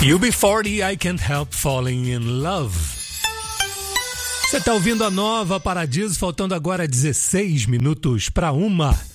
UB40, I Can't Help Falling in Love. Você está ouvindo a Nova Paradiso, faltando agora 16 minutos para 1.